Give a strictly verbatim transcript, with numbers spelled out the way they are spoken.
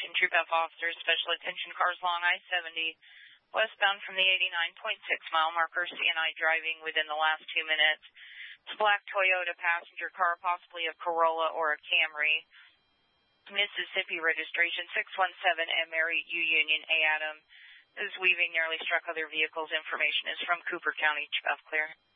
Attention Troop F officers, special attention cars along I seventy, westbound from the eighty-nine point six mile marker, C and I driving within the last two minutes. It's a black Toyota passenger car, possibly a Corolla or a Camry. Mississippi registration six one seven M Mary U Union A Adam. Is weaving, nearly struck other vehicles. Information is from Cooper County. F clear.